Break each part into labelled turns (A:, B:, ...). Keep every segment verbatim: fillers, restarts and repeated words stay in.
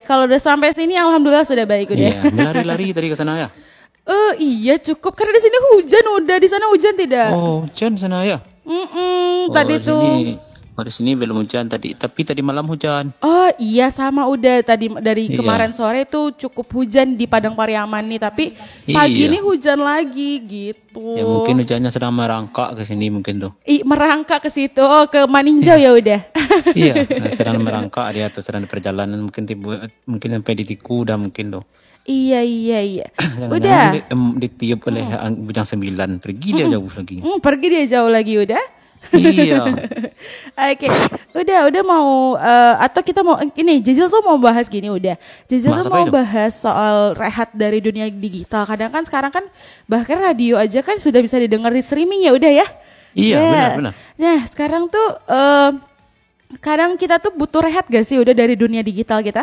A: Kalau udah sampai sini alhamdulillah sudah baik udah.
B: Iya, lari-lari tadi ke sana ya.
A: Oh iya cukup karena di sini hujan udah, di sana hujan tidak?
B: Oh, hujan sana ya.
A: Mm-mm,
B: Oh,
A: tadi
B: di
A: tuh.
B: sini, oh, di sini belum hujan tadi, tapi tadi malam hujan.
A: Oh iya sama udah tadi dari
B: Iya.
A: kemarin sore tuh cukup hujan di Padang Pariaman nih, tapi pagi
B: Iya.
A: ini hujan lagi gitu.
B: Ya mungkin hujannya sedang merangkak ke sini mungkin tuh.
A: I, merangkak ke situ, oh ke Maninjau ya udah.
B: Iya, sedang merangkak dia atau sedang di perjalanan mungkin tiba mungkin sampai di Tiku udah mungkin tuh.
A: Iya iya iya.
B: Jangan-jangan
A: Udah.
B: di, em, ditiup oleh ang- bujang sembilan, pergi dia jauh lagi.
A: Hmm, pergi dia jauh lagi udah.
B: Iya.
A: Oke, udah udah mau eh, atau kita mau ini Jejel tuh mau bahas gini udah. Jejel
B: Bahas
A: tuh
B: apa
A: mau
B: itu?
A: bahas soal rehat dari dunia digital. Kadang kan sekarang kan bahkan radio aja kan sudah bisa didengar di streaming ya udah ya.
B: Iya,
A: Ya.
B: benar-benar.
A: Nah sekarang tuh eh, kadang kita tuh butuh rehat gak sih udah dari dunia digital kita?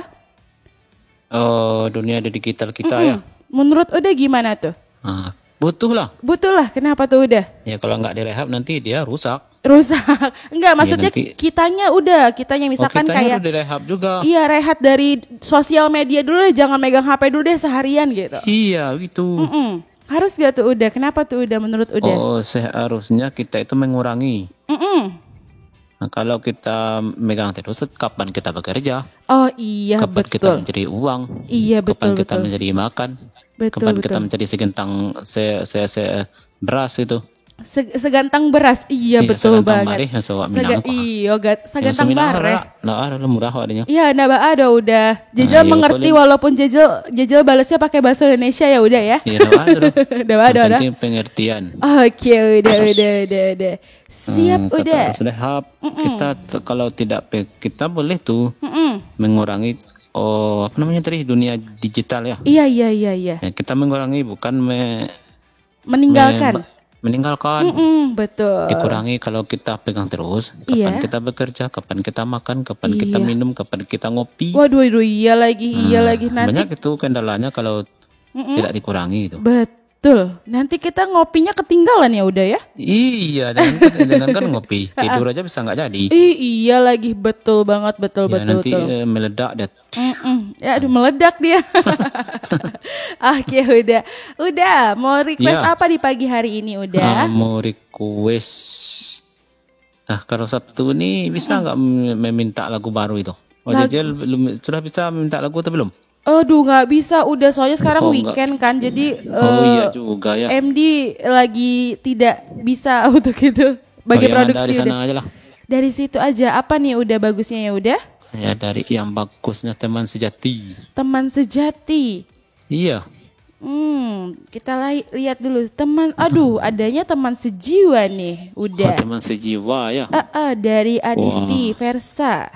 B: Oh, dunia digital kita ya.
A: Menurut udah gimana tuh?
B: Nah, butuh lah.
A: Butuh lah, kenapa tuh udah?
B: Ya kalau nggak direhab nanti dia rusak.
A: Rusak. Enggak, maksudnya
B: nanti-
A: kitanya udah, kitanya misalkan
B: oh, kitanya
A: kayak
B: udah direhab juga.
A: iya rehat dari sosial media dulu deh, jangan megang H P dulu deh seharian gitu.
B: Iya, gitu.
A: Mm-mm. Harus gak tuh udah? Kenapa tuh udah menurut udah?
B: Oh, seharusnya kita itu mengurangi.
A: Mm-mm.
B: Nah, kalau kita megang terus, kapan kita bekerja?
A: Oh iya
B: Kapan kita
A: betul.
B: mencari uang?
A: Iya betul
B: Kapan kita
A: betul.
B: mencari makan?
A: Betul
B: Kapan
A: betul.
B: kita mencari segentang se, se, se beras itu?
A: Se- segantang beras, iya,
B: Iya,
A: betul
B: segantang
A: banget.
B: marih, yang sewa
A: Sega-
B: Minang kok.
A: iya, ga-
B: Yang
A: segantang
B: seminang
A: bare.
B: ada, nah ada murah kok adanya.
A: Iya, nah ada udah. Jejel
B: Nah, iya,
A: mengerti
B: paling-
A: walaupun Jejel Jejel balasnya pakai bahasa Indonesia ya udah ya.
B: Iya, nah ada.
A: Udah ada
B: Yang
A: udah.
B: penting pengertian.
A: Oke, udah udah udah udah. Siap
B: Hmm, kita
A: udah.
B: harus rehab. Kita t- kalau tidak pe- kita boleh tuh
A: Mm-mm.
B: mengurangi oh apa namanya tadi dunia digital ya.
A: Iya iya iya iya.
B: Ya, kita mengurangi bukan me,
A: Meninggalkan.
B: me- meninggalkan.
A: Mm-mm, betul.
B: Dikurangi kalau kita pegang terus. Kapan
A: Iya.
B: kita bekerja, kapan kita makan, kapan kita
A: Iya.
B: minum, kapan kita ngopi.
A: Waduh, waduh, iya lagi, iya
B: Nah,
A: lagi nanti.
B: banyak itu kendalanya kalau
A: Mm-mm.
B: tidak dikurangi itu.
A: Betul. Nanti kita ngopinya ketinggalan ya udah ya.
B: Iya, dengan dengan kan ngopi tidur aja bisa nggak jadi.
A: Ih, iya lagi, betul banget, betul
B: Ya,
A: betul
B: nanti
A: betul.
B: eh, meledak dan
A: Mm-mm. Ya aduh meledak dia. Oke udah. Udah mau request
B: Iya.
A: apa di pagi hari ini
B: Ah,
A: udah?
B: mau request. Nah, kalau Sabtu ini bisa nggak mem- meminta lagu baru itu? Oh,
A: Lagu-
B: Jejel belum sudah bisa minta lagu atau belum?
A: Aduh nggak bisa udah soalnya sekarang
B: Oh, nggak.
A: weekend kan jadi
B: Oh
A: eh,
B: iya juga ya.
A: M D lagi tidak bisa untuk itu bagi
B: Oh, yang ada
A: produksi
B: di sana
A: udah.
B: aja lah.
A: Dari situ aja apa nih udah bagusnya ya udah?
B: Ya dari yang bagusnya teman sejati.
A: Teman sejati.
B: Iya.
A: Hmm, kita li- lihat dulu teman. Aduh, adanya teman sejiwa nih.
B: Oh,
A: Udah.
B: teman sejiwa ya.
A: Ah, ah, dari Adisti Versa.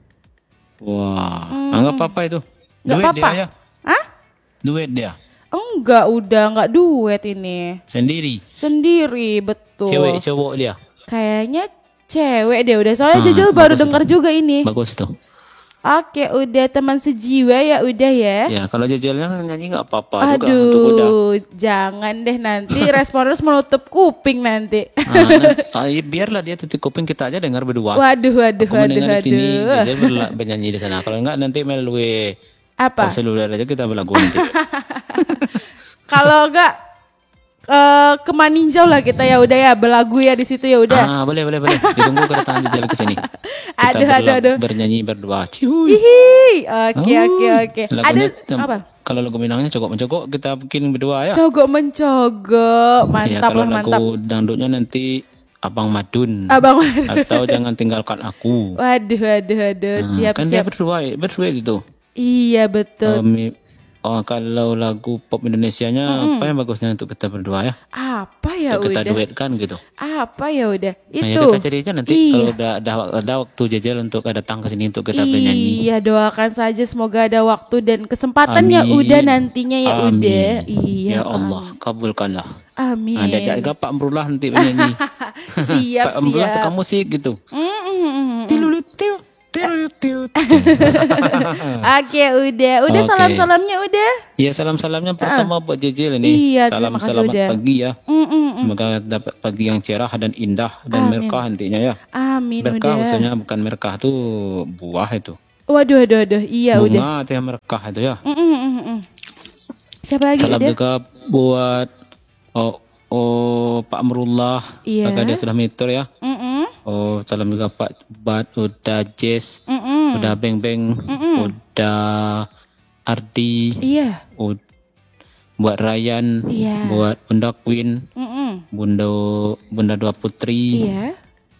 B: Wah,
A: Hmm.
B: anggap apa itu?
A: Nggak
B: Duet
A: apa-apa.
B: dia ya.
A: Hah?
B: Duet dia.
A: Enggak, udah enggak duet ini.
B: Sendiri.
A: Sendiri, betul.
B: Cewek cowok dia.
A: Kayaknya cewek deh udah. Soalnya
B: Hmm,
A: Jejel baru
B: bagus
A: denger
B: itu.
A: juga ini.
B: Bagus itu.
A: Oke, udah teman sejiwa ya udah ya.
B: Ya, kalau Jejelnya nyanyi nggak apa-apa juga untuk udah.
A: Aduh, jangan deh nanti responers menutup kuping nanti.
B: Ah, nah, ah, iya, biarlah dia tutup kuping, kita aja dengar berdua.
A: Waduh, waduh,
B: Aku
A: waduh,
B: mendengar di sini,
A: waduh.
B: Jejel berla- bernyanyi di sana. Kalau enggak nanti melalui
A: Apa?
B: oh, seluler aja kita berlagu nanti.
A: Kalau enggak eh ke Maninjau lah kita ya udah ya belagu ya di situ ya udah.
B: Ah, boleh boleh boleh. Ditunggu kedatangan Jejel ke sini. Kita
A: Aduh, aduh,
B: berla-
A: aduh.
B: bernyanyi berdua. Cihuy.
A: Hihi. Oke,
B: Oh,
A: oke, oke. Ada
B: lagunya tem-
A: apa?
B: Kalau lagu Minangnya cocok mencokok kita bikin berdua ya.
A: Cogok mencogok.
B: Ya,
A: Mantap
B: kalau
A: lah, mantap.
B: lagu dangdutnya nanti Abang Madun
A: Abang Waduh.
B: atau Jangan Tinggalkan Aku.
A: Waduh, waduh, waduh.
B: Nah,
A: Siap,
B: kan dia
A: siap.
B: berdua, berdua itu.
A: Iya, betul.
B: Um, oh, kalau lagu pop Indonesianya apa yang bagusnya untuk kita berdua ya?
A: Apa ya
B: Untuk kita
A: udah?
B: duetkan gitu.
A: Apa ya udah?
B: Nah, ya
A: Itu.
B: kita cari aja nanti
A: Iya.
B: kalau udah ada, ada waktu Jejel untuk datang ke sini untuk kita bernyanyi.
A: Iya, doakan saja semoga ada waktu dan kesempatan ya
B: Amin.
A: udah nantinya ya
B: Amin.
A: udah. Iya.
B: Ya Allah, kabulkanlah.
A: Amin.
B: Nah, diajak juga Pak Emrullah nanti bernyanyi.
A: Siap,
B: Pak Emrullah
A: siap.
B: tukang musik gitu.
A: Mm, mm, mm, mm.
B: Tilulut, tiu, tilulut, tiu.
A: Oke, udah. Udah
B: Oke.
A: salam-salamnya udah.
B: Ya, salam-salamnya pertama buat Jejel ini.
A: Iya, terima kasih
B: Salam-selamat
A: udah.
B: pagi ya.
A: Mm, mm, mm.
B: Semoga dapat pagi yang cerah dan indah dan
A: Amin.
B: berkah nantinya ya.
A: Amin
B: Berkah
A: udah.
B: maksudnya bukan berkah tuh buah itu.
A: Waduh, waduh, waduh. Iya udah.
B: Bunga teh merekah itu ya.
A: Mm, mm, mm, mm. Siapa lagi
B: Salam
A: udah?
B: juga buat oh, oh Pak Amrullah.
A: Iya.
B: Agak dia sudah mitur ya.
A: Mm-mm.
B: Oh, salam juga Pak Bat, udah Jess,
A: Mm-mm.
B: udah Beng Beng,
A: Mm-mm.
B: udah Ardi,
A: Iya.
B: ud- buat Ryan,
A: Iya.
B: buat Bunda Queen,
A: Mm-mm.
B: Bunda Bunda Dua Putri,
A: Iya.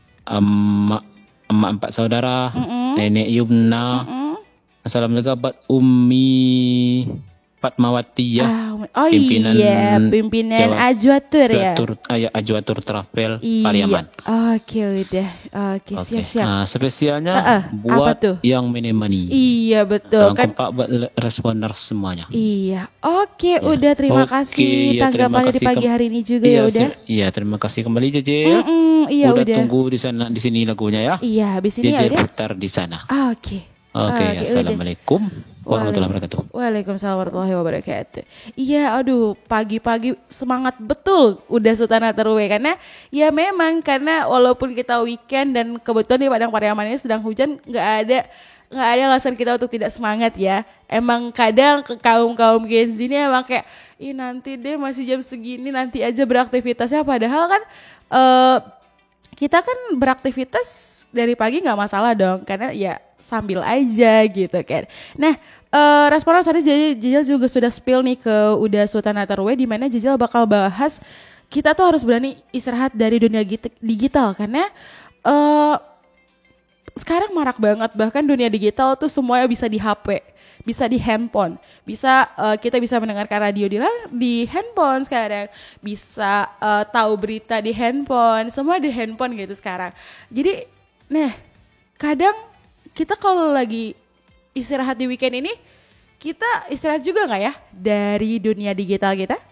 B: emak emak empat saudara,
A: Mm-mm.
B: Nenek Yumna.
A: Mm-mm.
B: Salam juga buat Umi Fatmawati ya.
A: Ah, oh
B: Pimpinan
A: iya, pimpinan
B: Jawa-
A: Ajwatur ya.
B: Tur, ayah Ajwatur Travel
A: Iya.
B: Pariaman.
A: Oke udah. Oke,
B: Oke.
A: siap-siap.
B: Nah, spesialnya
A: Ah, ah, apa
B: buat
A: tuh?
B: yang menemani.
A: Iya betul
B: Salam
A: kan.
B: kompak buat le- responder semuanya.
A: Iya. Oke,
B: Ya.
A: udah terima
B: Oke,
A: kasih
B: ya, terima
A: tanggapannya di
B: kasih
A: pagi
B: kem-
A: hari ini juga
B: Iya,
A: ya udah.
B: se- iya, terima kasih kembali Jejel.
A: Mm-mm, iya
B: udah,
A: udah.
B: tunggu di sana di sini lagunya ya.
A: Iya, habis ini ya
B: Jejel
A: udah.
B: putar di sana.
A: Ah, Oke.
B: Oke,
A: Oke,
B: assalamualaikum warahmatullahi wabarakatuh.
A: Waalaikumsalam warahmatullahi wabarakatuh. Iya, aduh, pagi-pagi semangat betul udah Sultan Terwe karena ya memang karena walaupun kita weekend dan kebetulan di Padang Pariaman ini sedang hujan, nggak ada nggak ada alasan kita untuk tidak semangat ya. Emang kadang ke kaum-kaum Gen Z ini emang kayak, ih nanti deh masih jam segini nanti aja beraktivitasnya, padahal kan eh kita kan beraktivitas dari pagi nggak masalah dong karena ya sambil aja gitu kan. Nah, eh respons tadi jadi Jajal juga sudah spill nih ke udah Sultan Terwe di mana Jajal bakal bahas kita tuh harus berani istirahat dari dunia git- digital karena eh sekarang marak banget, bahkan dunia digital tuh semuanya bisa di H P, bisa di handphone, bisa eh, kita bisa mendengarkan radio di la- di handphone sekarang, bisa eh, tahu berita di handphone, semua di handphone gitu sekarang. Jadi, nah kadang kita kalau lagi istirahat di weekend ini, kita istirahat juga nggak ya dari dunia digital kita?